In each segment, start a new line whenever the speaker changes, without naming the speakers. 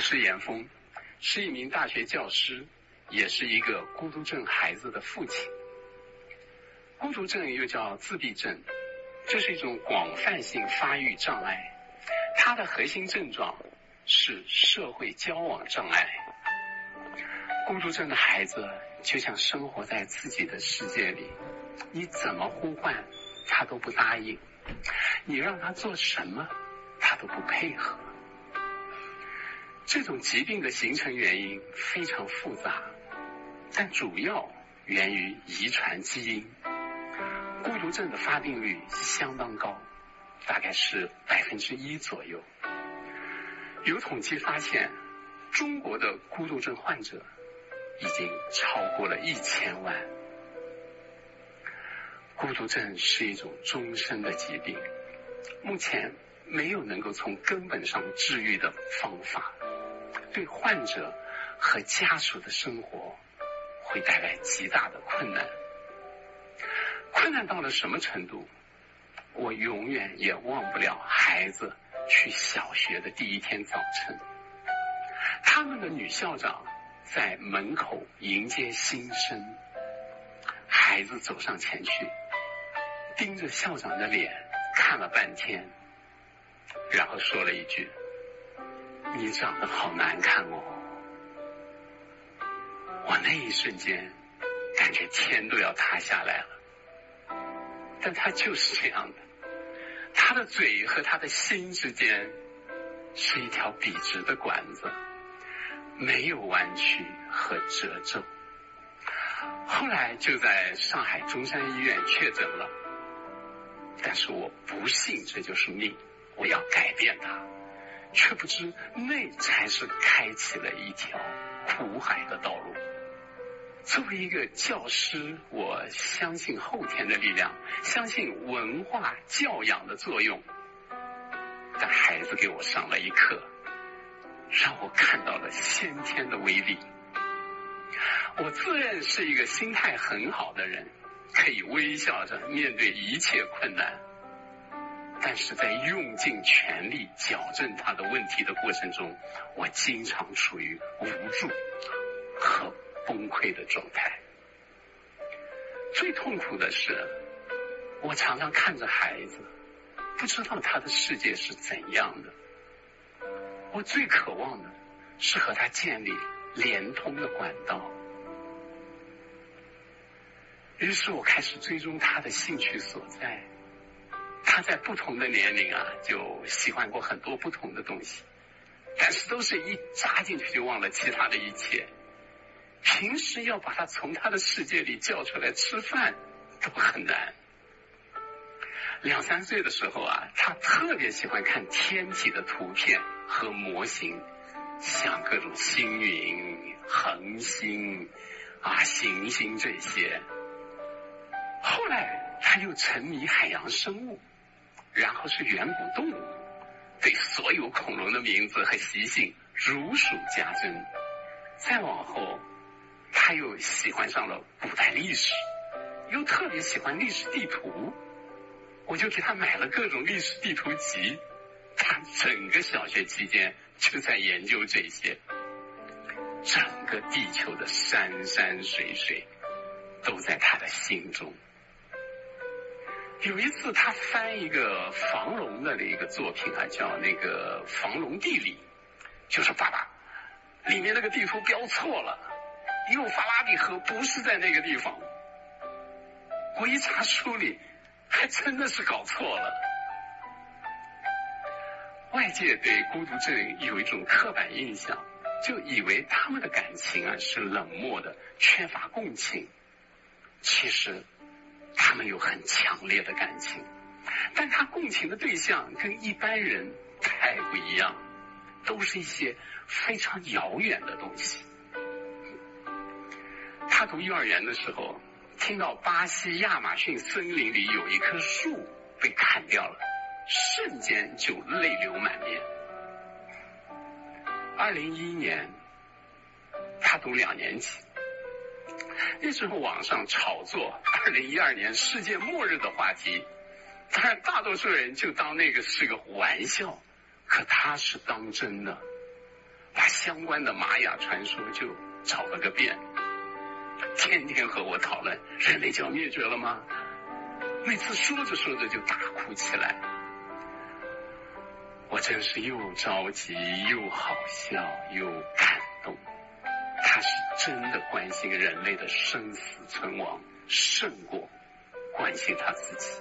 是严峰，是一名大学教师，也是一个孤独症孩子的父亲。孤独症又叫自闭症，这是一种广泛性发育障碍，它的核心症状是社会交往障碍。孤独症的孩子就像生活在自己的世界里，你怎么呼唤他都不答应，你让他做什么他都不配合。这种疾病的形成原因非常复杂，但主要源于遗传基因。孤独症的发病率相当高，大概是1%左右。有统计发现，中国的孤独症患者已经超过了1000万。孤独症是一种终身的疾病，目前没有能够从根本上治愈的方法，对患者和家属的生活会带来极大的困难。困难到了什么程度？我永远也忘不了孩子去小学的第一天早晨，他们的女校长在门口迎接新生，孩子走上前去，盯着校长的脸看了半天，然后说了一句：“你长得好难看哦。”我那一瞬间感觉天都要塌下来了。但他就是这样的，他的嘴和他的心之间是一条笔直的管子，没有弯曲和褶皱。后来就在上海中山医院确诊了，但是我不信这就是命，我要改变它，却不知那才是开启了一条苦海的道路。作为一个教师，我相信后天的力量，相信文化教养的作用。但孩子给我上了一课，让我看到了先天的威力。我自认是一个心态很好的人，可以微笑着面对一切困难，但是在用尽全力矫正他的问题的过程中，我经常处于无助和崩溃的状态。最痛苦的是，我常常看着孩子，不知道他的世界是怎样的。我最渴望的是和他建立连通的管道。于是我开始追踪他的兴趣所在。他在不同的年龄就喜欢过很多不同的东西，但是都是一扎进去就忘了其他的一切。平时要把他从他的世界里叫出来吃饭都很难。2、3岁的时候他特别喜欢看天体的图片和模型，像各种星云、恒星行星这些。后来他又沉迷海洋生物，然后是远古动物，对所有恐龙的名字和习性如数家珍。再往后他又喜欢上了古代历史，又特别喜欢历史地图，我就给他买了各种历史地图集。他整个小学期间就在研究这些，整个地球的山山水水都在他的心中。有一次他翻一个房龙的一个作品叫那个房龙地理，就说爸爸，里面那个地图标错了，幼发拉底河不是在那个地方。我一查书里还真的是搞错了。外界对孤独症有一种刻板印象，就以为他们的感情是冷漠的，缺乏共情。其实他们有很强烈的感情，但他共情的对象跟一般人太不一样，都是一些非常遥远的东西。他读幼儿园的时候，听到巴西亚马逊森林里有一棵树被砍掉了，瞬间就泪流满面。2011年他读2年级，那时候网上炒作2012年世界末日的话题，当然大多数人就当那个是个玩笑，可他是当真的。 把相关的玛雅传说就找了个遍，天天和我讨论人类就要灭绝了吗？每次说着说着就大哭起来。我真是又着急又好笑又感动，他是真的关心人类的生死存亡，胜过关心他自己。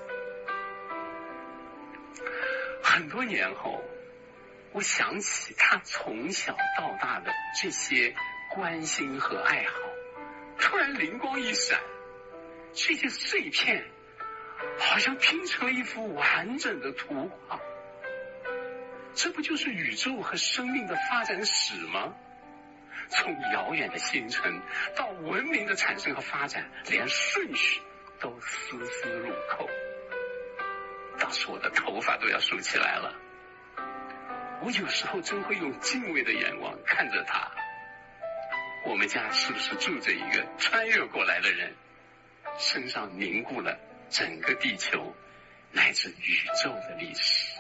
很多年后，我想起他从小到大的这些关心和爱好，突然灵光一闪，这些碎片好像拼成了一幅完整的图画。这不就是宇宙和生命的发展史吗？从遥远的星辰到文明的产生和发展，连顺序都丝丝入扣。当时我的头发都要竖起来了。我有时候真会用敬畏的眼光看着他。我们家是不是住着一个穿越过来的人，身上凝固了整个地球乃至宇宙的历史？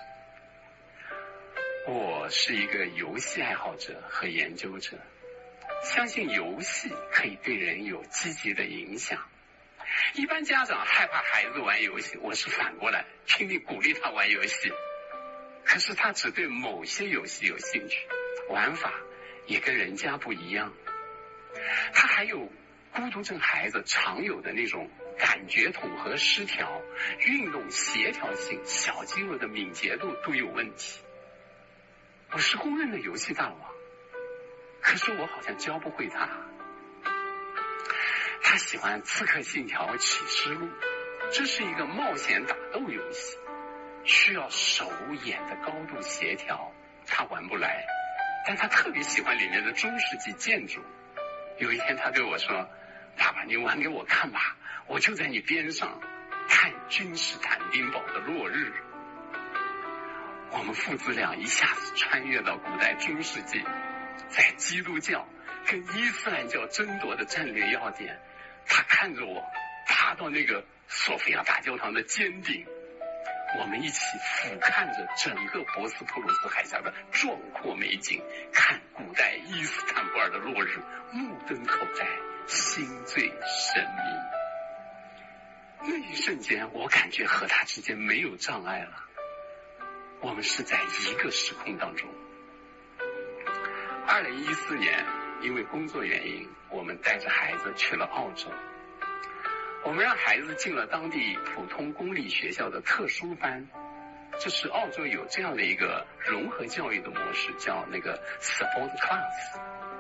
我是一个游戏爱好者和研究者，相信游戏可以对人有积极的影响。一般家长害怕孩子玩游戏，我是反过来拼命鼓励他玩游戏。可是他只对某些游戏有兴趣，玩法也跟人家不一样。他还有孤独症孩子常有的那种感觉统合失调、运动协调性、小肌肉的敏捷度都有问题。我是公认的游戏大王，可是我好像教不会他。他喜欢《刺客信条：启示录》，这是一个冒险打斗游戏，需要手眼的高度协调，他玩不来。但他特别喜欢里面的中世纪建筑。有一天他对我说：“爸爸，你玩给我看吧，我就在你边上看君士坦丁堡的落日。”我们父子俩一下子穿越到古代中世纪，在基督教跟伊斯兰教争夺的战略要点，他看着我爬到那个索菲亚大教堂的尖顶，我们一起俯瞰着整个博斯普鲁斯海峡的壮阔美景，看古代伊斯坦布尔的落日，目瞪口呆，心醉神迷。那一瞬间，我感觉和他之间没有障碍了，我们是在一个时空当中。2014年，因为工作原因，我们带着孩子去了澳洲。我们让孩子进了当地普通公立学校的特殊班，这是澳洲有这样的一个融合教育的模式，叫那个 support class。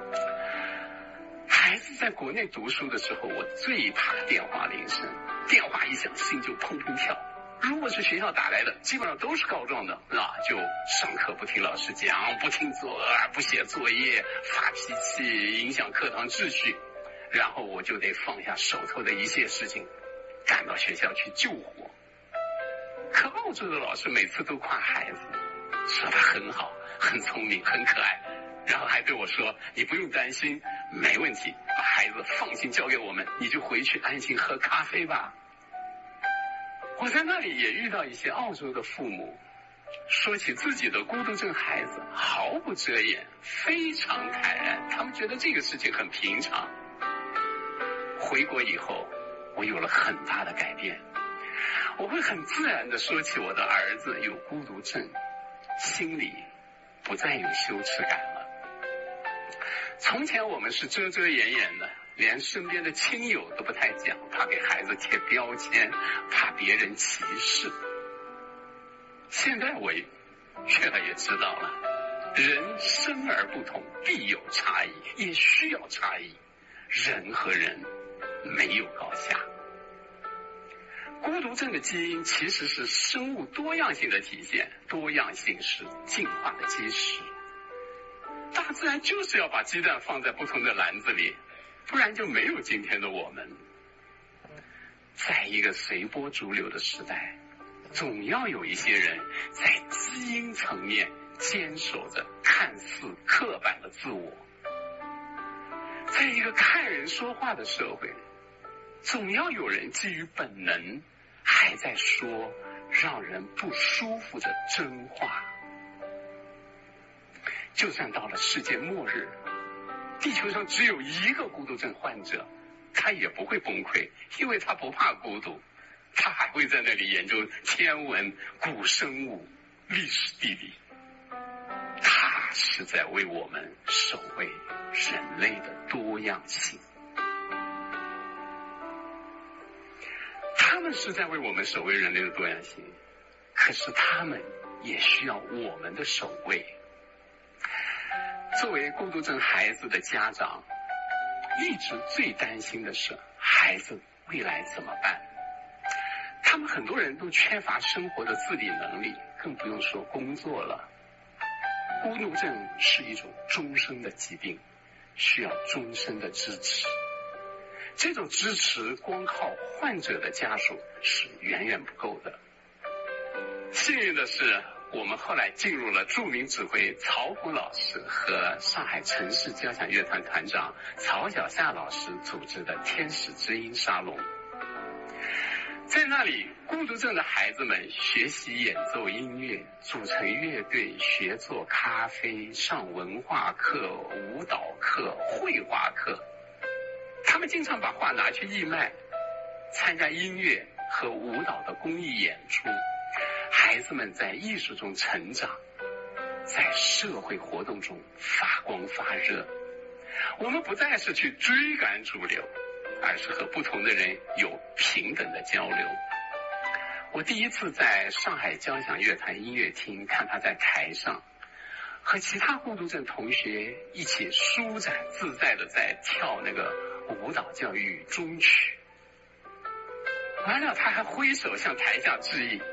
孩子在国内读书的时候，我最怕电话铃声，电话一响心就砰砰跳。如果是学校打来的，基本上都是告状的，就上课不听老师讲，不听不写作业，发脾气，影响课堂秩序，然后我就得放下手头的一切事情，赶到学校去救火。可澳洲的老师每次都夸孩子，说他很好，很聪明，很可爱，然后还对我说：“你不用担心，没问题，把孩子放心交给我们，你就回去安心喝咖啡吧。”我在那里也遇到一些澳洲的父母，说起自己的孤独症孩子，毫不遮掩，非常坦然，他们觉得这个事情很平常。回国以后，我有了很大的改变，我会很自然地说起我的儿子有孤独症，心里不再有羞耻感了。从前我们是遮遮掩掩的，连身边的亲友都不太讲，怕给孩子贴标签，怕别人歧视。现在我越来越知道了，人生而不同，必有差异，也需要差异。人和人没有高下。孤独症的基因其实是生物多样性的体现，多样性是进化的基石。大自然就是要把鸡蛋放在不同的篮子里，不然就没有今天的我们。在一个随波逐流的时代，总要有一些人在基因层面坚守着看似刻板的自我。在一个看人说话的社会，总要有人基于本能还在说让人不舒服的真话。 就算到了世界末日，地球上只有一个孤独症患者，他也不会崩溃，因为他不怕孤独，他还会在那里研究天文、古生物、历史地理。他是在为我们守卫人类的多样性，他们是在为我们守卫人类的多样性，可是他们也需要我们的守卫。作为孤独症孩子的家长，一直最担心的是孩子未来怎么办。他们很多人都缺乏生活的自理能力，更不用说工作了。孤独症是一种终生的疾病，需要终身的支持。这种支持光靠患者的家属是远远不够的。幸运的是，我们后来进入了著名指挥曹红老师和上海城市交响乐团团长曹小夏老师组织的天使之音沙龙。在那里，孤独症的孩子们学习演奏音乐，组成乐队，学做咖啡，上文化课、舞蹈课、绘画课。他们经常把画拿去义卖，参加音乐和舞蹈的公益演出。孩子们在艺术中成长，在社会活动中发光发热。我们不再是去追赶主流，而是和不同的人有平等的交流。我第一次在上海交响乐团音乐厅看他在台上和其他孤独症同学一起舒展自在的在跳那个舞蹈叫雨中曲，完了他还挥手向台下致意。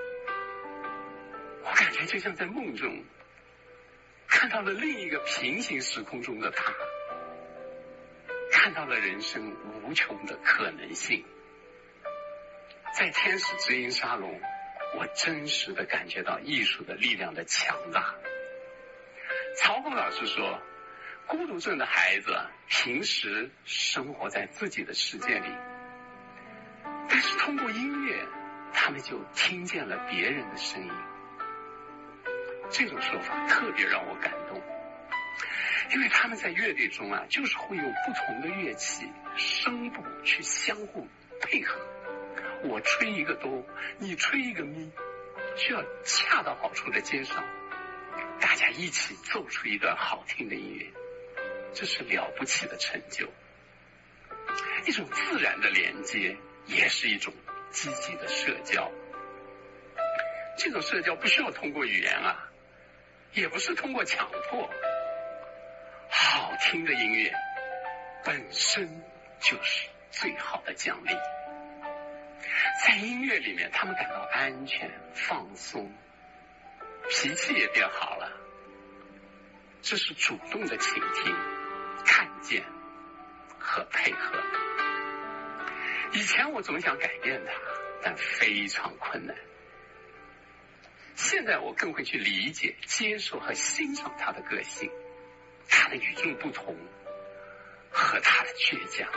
我感觉就像在梦中看到了另一个平行时空中的他，看到了人生无穷的可能性。在天使之音沙龙，我真实的感觉到艺术的力量的强大。曹红老师说，孤独症的孩子平时生活在自己的世界里，但是通过音乐，他们就听见了别人的声音。这种说法特别让我感动，因为他们在乐队中就是会用不同的乐器、声部去相互配合。我吹一个哆，你吹一个咪，需要恰到好处的接上，大家一起奏出一段好听的音乐，这是了不起的成就。一种自然的连接，也是一种积极的社交。这种社交不需要通过语言也不是通过强迫。好听的音乐本身就是最好的奖励。在音乐里面，他们感到安全、放松，脾气也变好了。这是主动的倾听、看见和配合。以前我总想改变他，但非常困难。现在我更会去理解、接受和欣赏他的个性，他的与众不同和他的倔强。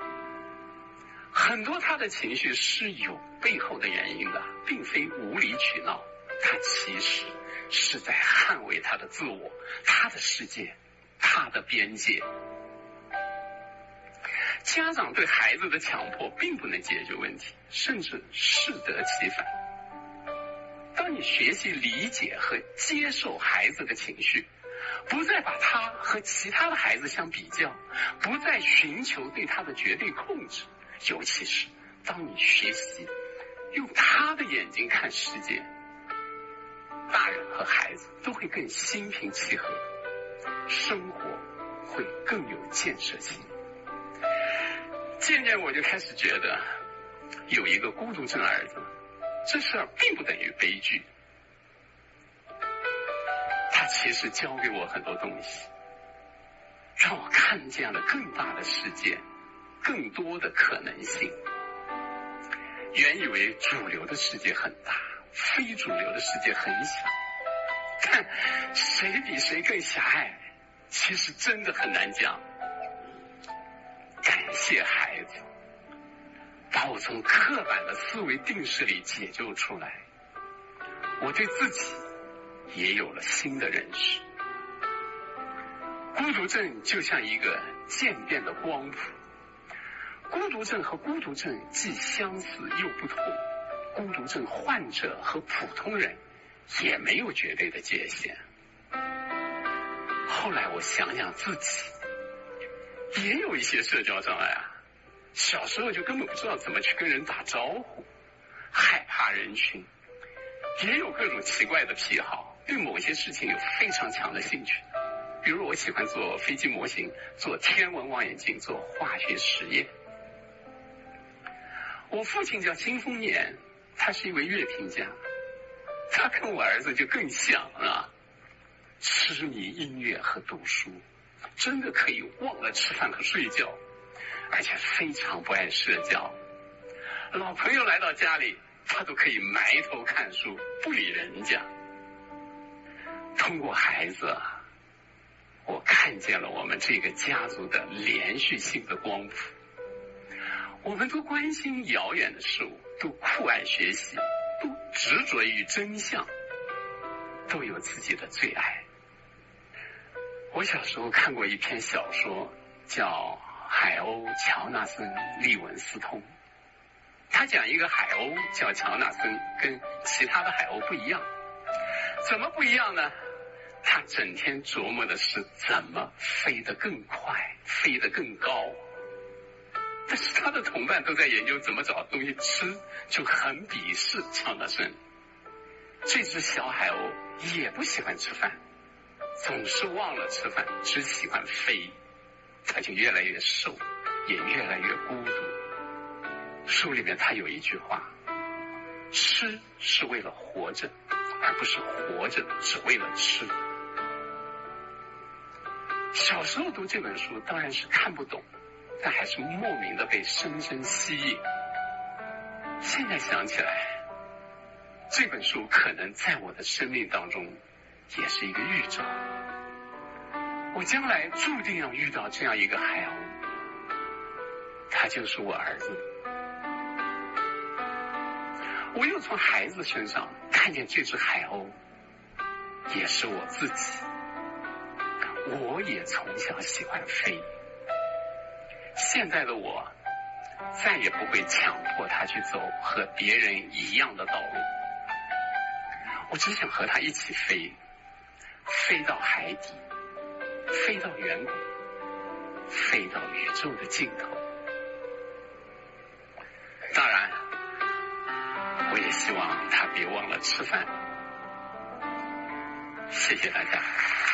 很多他的情绪是有背后的原因的，并非无理取闹，他其实是在捍卫他的自我、他的世界、他的边界。家长对孩子的强迫并不能解决问题，甚至适得其反。当你学习理解和接受孩子的情绪，不再把他和其他的孩子相比较，不再寻求对他的绝对控制，尤其是当你学习用他的眼睛看世界，大人和孩子都会更心平气和，生活会更有建设性。渐渐我就开始觉得，有一个孤独症儿子，这事儿并不等于悲剧。他其实教给我很多东西，让我看见了更大的世界，更多的可能性。原以为主流的世界很大，非主流的世界很小，看谁比谁更狭隘，其实真的很难讲。感谢孩子，把我从刻板的思维定式里解救出来，我对自己也有了新的认识。 孤独症就像一个渐变的光谱，孤独症和孤独症既相似又不同，孤独症患者和普通人也没有绝对的界限。后来我想想自己也有一些社交障碍啊，小时候就根本不知道怎么去跟人打招呼，害怕人群，也有各种奇怪的癖好，对某些事情有非常强的兴趣。比如我喜欢做飞机模型，做天文望远镜，做化学实验。我父亲叫金丰年，他是一位乐评家，他跟我儿子就更像啊，痴迷音乐和读书，真的可以忘了吃饭和睡觉，而且非常不爱社交。老朋友来到家里，他都可以埋头看书，不理人家。通过孩子，我看见了我们这个家族的连续性的光谱。我们都关心遥远的事物，都酷爱学习，都执着于真相，都有自己的最爱。我小时候看过一篇小说，叫《海鸥乔纳森·利文斯通》。他讲一个海鸥叫乔纳森，跟其他的海鸥不一样。怎么不一样呢？他整天琢磨的是怎么飞得更快，飞得更高。但是他的同伴都在研究怎么找东西吃，就很鄙视乔纳森。这只小海鸥也不喜欢吃饭，总是忘了吃饭，只喜欢飞。他就越来越瘦，也越来越孤独。书里面他有一句话：吃是为了活着，而不是活着只为了吃。小时候读这本书当然是看不懂，但还是莫名的被深深吸引。现在想起来，这本书可能在我的生命当中也是一个预兆。我将来注定要遇到这样一个海鸥，他就是我儿子。我又从孩子身上看见这只海鸥也是我自己。我也从小喜欢飞，现在的我再也不会强迫他去走和别人一样的道路，我只想和他一起飞，飞到海底，飞到远古，飞到宇宙的尽头。当然，我也希望他别忘了吃饭。谢谢大家。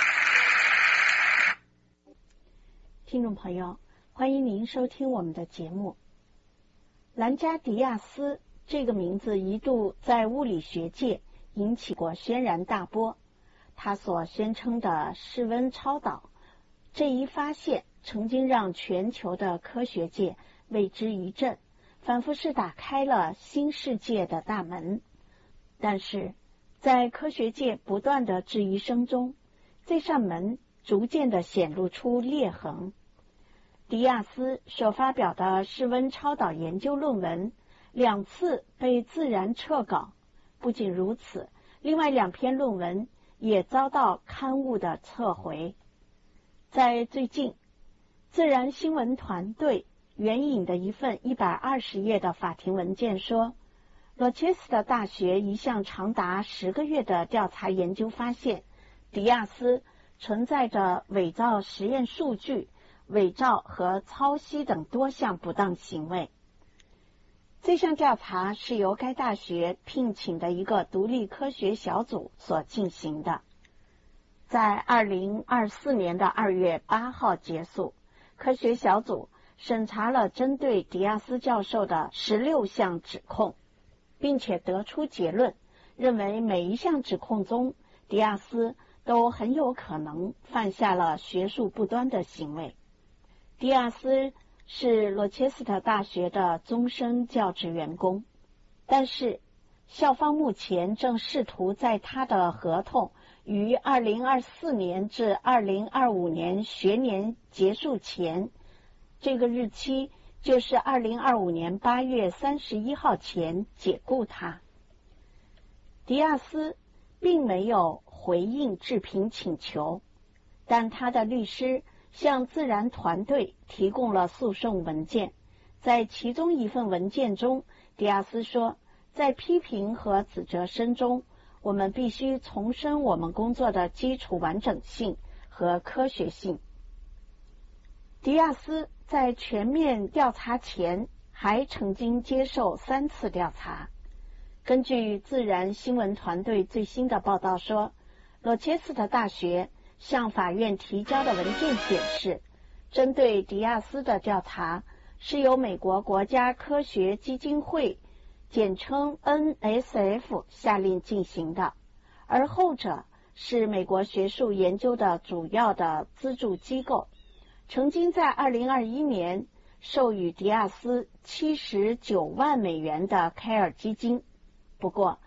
听众朋友，欢迎您收听我们的节目。兰加迪亚斯这个名字一度在物理学界引起过轩然大波，他所宣称的室温超导这一发现曾经让全球的科学界为之一振，仿佛是打开了新世界的大门。但是在科学界不断的质疑声中，这扇门逐渐的显露出裂痕。迪亚斯所发表的室温超导研究论文2次被自然撤稿，不仅如此，另外2篇论文也遭到刊物的撤回。在最近，自然新闻团队援引的一份120页的法庭文件说，罗切斯特大学一项长达10个月的调查研究发现，迪亚斯存在着伪造实验数据、伪造和抄袭等多项不当行为。这项调查是由该大学聘请的一个独立科学小组所进行的，在2024年的2月8号结束。科学小组审查了针对迪亚斯教授的16项指控，并且得出结论，认为每一项指控中，迪亚斯都很有可能犯下了学术不端的行为。迪亚斯是罗切斯特大学的终身教职员工，但是校方目前正试图在他的合同于2024年至2025年学年结束前，这个日期就是2025年8月31号前解雇他。迪亚斯并没有回应置评请求， 但他的律师向自然团队提供了诉讼文件。在其中一份文件中，迪亚斯说，在批评和指责声中，我们必须重申我们工作的基础完整性和科学性。迪亚斯在全面调查前还曾经接受3次调查。根据自然新闻团队最新的报道说，罗切斯特大学向法院提交的文件显示，针对迪亚斯的调查是由美国国家科学基金会简称 NSF 下令进行的，而后者是美国学术研究的主要的资助机构，曾经在2021年授予迪亚斯79万美元的凯尔基金。不过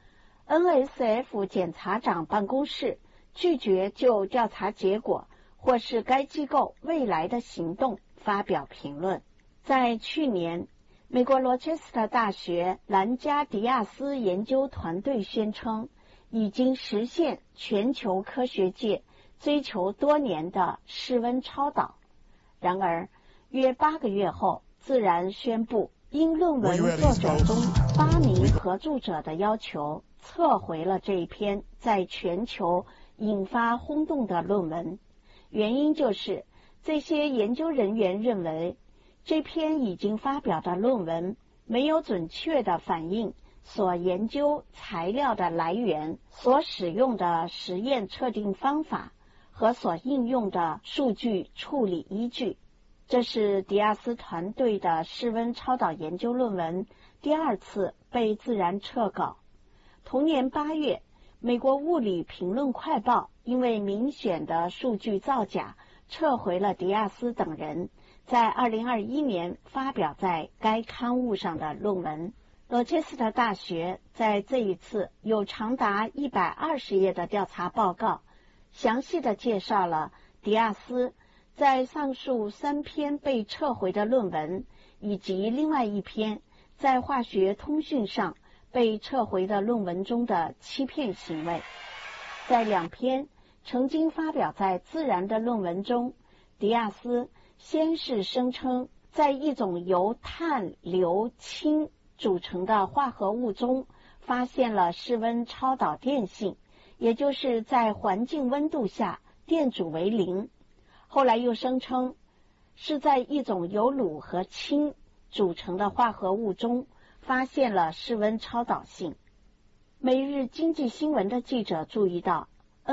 NSF 检察长办公室拒绝就调查结果或是该机构未来的行动发表评论。在去年，美国罗切斯特大学兰加迪亚斯研究团队宣称已经实现全球科学界追求多年的室温超导。然而，约8个月后，自然宣布因论文作者中8名合著者的要求，撤回了这一篇在全球引发轰动的论文。原因就是这些研究人员认为，这篇已经发表的论文没有准确地反映所研究材料的来源、所使用的实验测定方法和所应用的数据处理依据。这是迪亚斯团队的室温超导研究论文第2次被自然撤稿。同年8月，美国物理评论快报因为明显的数据造假，撤回了迪亚斯等人在2021年发表在该刊物上的论文。罗切斯特大学在这一次有长达120页的调查报告，详细地介绍了迪亚斯在上述3篇被撤回的论文，以及另外一篇在化学通讯上被撤回的论文中的欺骗行为。在2篇曾经发表在《自然》的论文中，迪亚斯先是声称在一种由碳、硫、氢组成的化合物中发现了室温超导电性，也就是在环境温度下电阻为0。后来又声称是在一种由卤和氢组成的化合物中发现了室温超导性。每日经济新闻的记者注意到，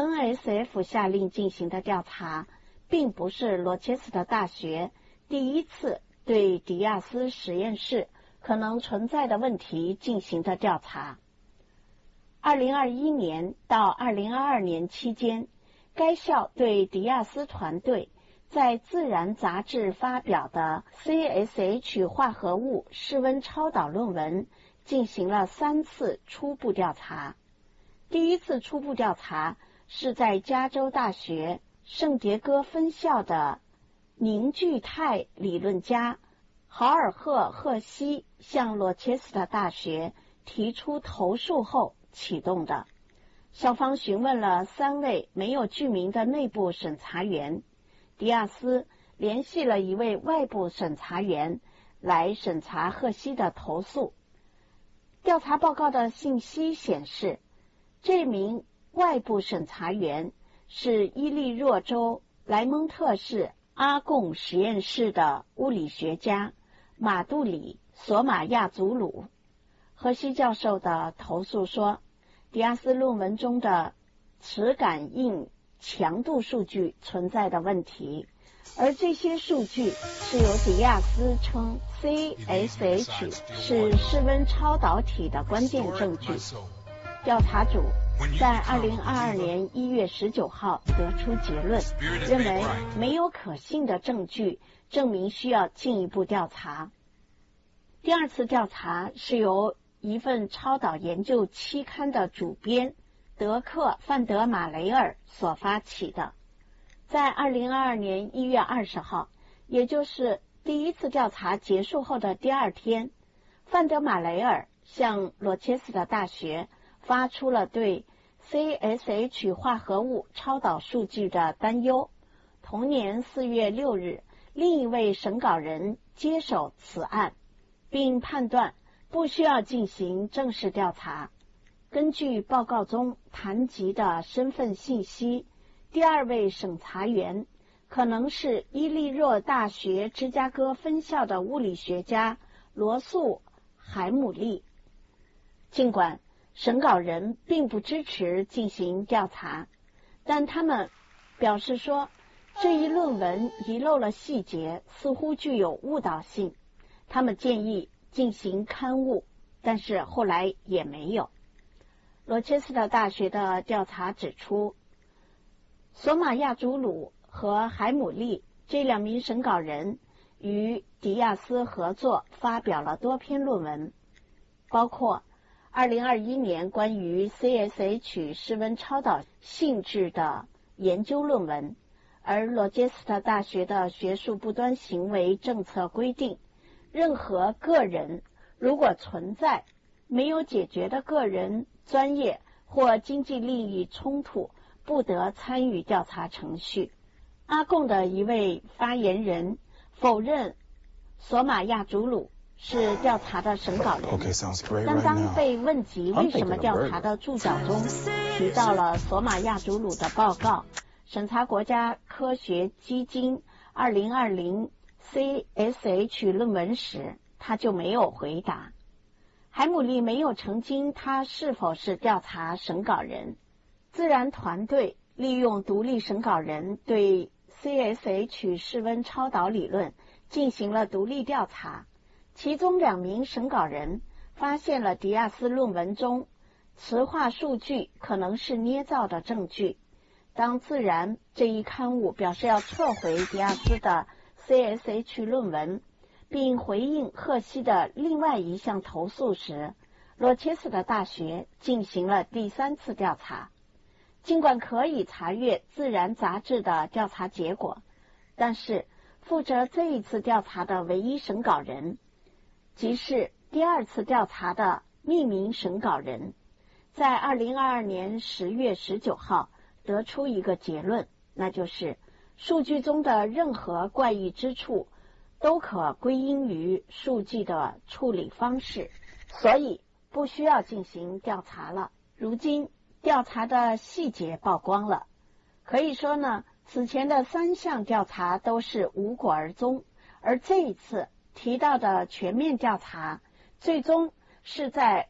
NSF 下令进行的调查并不是罗切斯特大学第1次对迪亚斯实验室可能存在的问题进行的调查。2021年到2022年期间，该校对迪亚斯团队在《自然》杂志发表的 CSH 化合物室温超导论文进行了3次初步调查。第1次初步调查是在加州大学圣迭戈分校的凝聚态理论家豪尔赫·赫西向罗切斯特大学提出投诉后启动的。校方询问了3位没有具名的内部审查员，迪亚斯联系了一位外部审查员来审查赫西的投诉。调查报告的信息显示，这名外部审查员是伊利诺州莱蒙特市阿贡实验室的物理学家马杜里·索马亚祖鲁。赫西教授的投诉说，迪亚斯论文中的磁感应强度数据存在的问题，而这些数据是由迪亚斯称 CSH 是室温超导体的关键证据。调查组在2022年1月19号得出结论，认为没有可信的证据证明需要进一步调查。第2次调查是由一份超导研究期刊的主编德克·范德马雷尔所发起的。在2022年1月20号，也就是第1次调查结束后的第2天，范德马雷尔向罗切斯特大学发出了对 CSH 化合物超导数据的担忧， 同年4月6日，另一位审稿人接手此案，并判断不需要进行正式调查。根据报告中谈及的身份信息，第二位审查员可能是伊利诺大学芝加哥分校的物理学家罗素·海姆利。尽管审稿人并不支持进行调查，但他们表示说，这一论文遗漏了细节，似乎具有误导性。他们建议进行刊物，但是后来也没有。罗切斯特大学的调查指出，索马亚祖鲁和海姆利这2名审稿人与迪亚斯合作发表了多篇论文，包括2021年关于 CSH 室温超导性质的研究论文，而罗切斯特大学的学术不端行为政策规定，任何个人如果存在没有解决的个人、专业或经济利益冲突，不得参与调查程序。阿贡的一位发言人否认索马亚祖鲁是调查的审稿人，但当被问及为什么调查的注脚中提到了索马亚祖鲁的报告，审查国家科学基金2020 CSH 论文时，他就没有回答。海姆利没有澄清他是否是调查审稿人。自然团队利用独立审稿人对 CSH 室温超导理论进行了独立调查，其中2名审稿人发现了迪亚斯论文中磁化数据可能是捏造的证据。当自然这一刊物表示要撤回迪亚斯的 CSH 论文，并回应赫希的另外一项投诉时，罗切斯特大学进行了第3次调查。尽管可以查阅《自然》杂志的调查结果，但是负责这一次调查的唯一审稿人，即是第2次调查的匿名审稿人，在2022年10月19号得出一个结论，那就是数据中的任何怪异之处都可归因于数据的处理方式，所以不需要进行调查了。如今调查的细节曝光了，可以说呢，此前的3项调查都是无果而终，而这一次提到的全面调查最终是在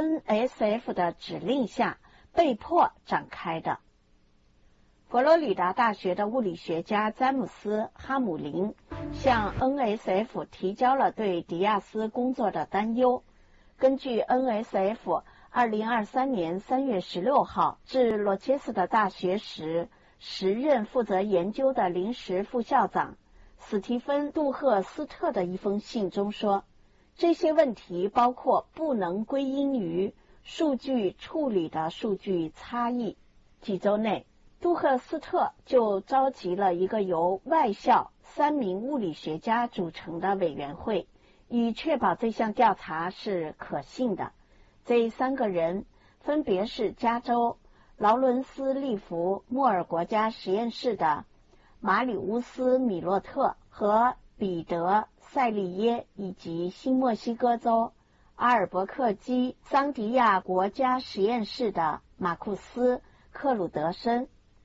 NSF 的指令下被迫展开的。佛罗里达大学的物理学家詹姆斯·哈姆林向 NSF 提交了对迪亚斯工作的担忧。根据 NSF 2023年3月16号至罗切斯特大学时时任负责研究的临时副校长史蒂芬·杜赫斯特的一封信中说，这些问题包括不能归因于数据处理的数据差异。几周内，杜赫斯特就召集了一个由外校3名物理学家组成的委员会，以确保这项调查是可信的。这3个人分别是加州劳伦斯利弗莫尔国家实验室的马里乌斯·米洛特和彼得·塞利耶，以及新墨西哥州阿尔伯克基桑迪亚国家实验室的马库斯·克鲁德森。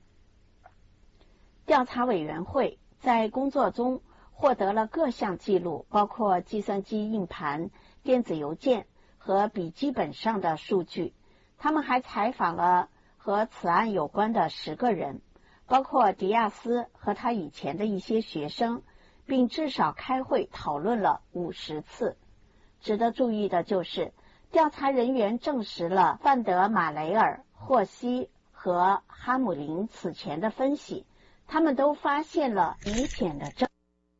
调查委员会在工作中获得了各项记录，包括计算机硬盘、电子邮件和笔记本上的数据。他们还采访了和此案有关的10个人，包括迪亚斯和他以前的一些学生，并至少开会讨论了50次。值得注意的就是，调查人员证实了范德马雷尔、霍希和哈姆林此前的分析，他们都发现了明显的证。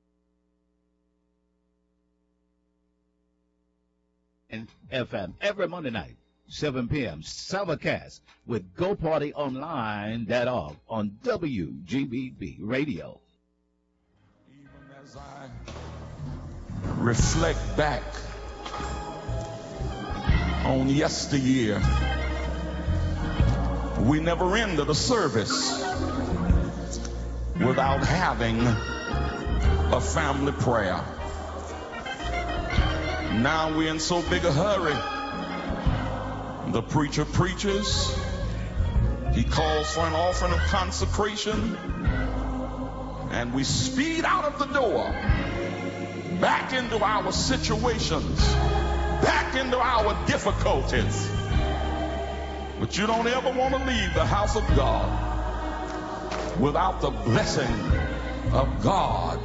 FM every Monday night, 7 p.m. Simulcast with GoPartyOnline.org on WGBB Radio.
Even as I reflect back on yesteryear, we never ended a service without having a family prayer. Now we're in so big a hurry. The preacher preaches. He calls for an offering of consecration. And we speed out of the door, back into our situations, back into our difficulties. But you don't ever want to leave the house of God without the blessing of God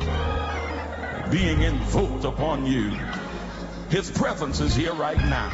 being invoked upon you. His presence is here right now.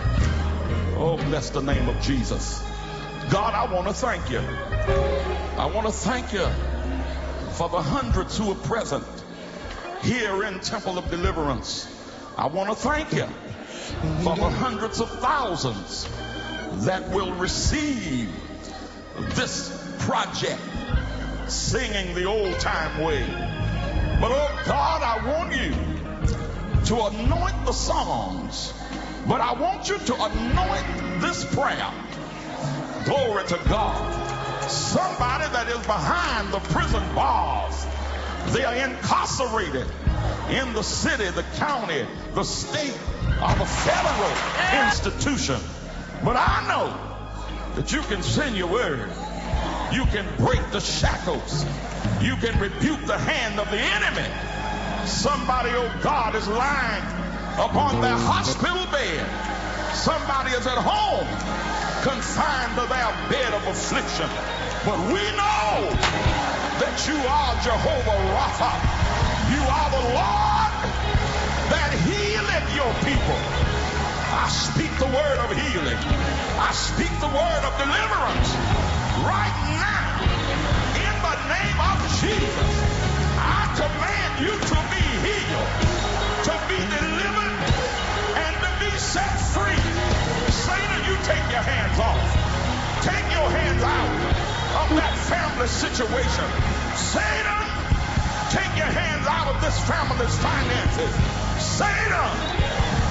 Oh, bless the name of Jesus. God, I want to thank you. I want to thank you for the hundreds who are present here in Temple of Deliverance. I want to thank you for the hundreds of thousands that will receive this project, singing the old time way. But oh God, I want you to anoint the songs, but I want you to anoint this prayer. Glory to God. Somebody that is behind the prison bars, they are incarcerated in the city, the county, the state, or the federal institution. But I know that you can send your word. You can break the shackles. You can rebuke the hand of the enemy. Somebody, oh God, is lying upon their hospital bed. Somebody is at home, confined to their bed of affliction. But we know that you are Jehovah Rapha. You are the Lord that healeth your people. I speak the word of healing. I speak the word of deliverance right now. In the name of Jesus, I command you to be healed, to be delivered, and to be set free. Satan, you take your hands off. Take your hands out of that family situation. Satan, take your hands out of this family's finances. Satan,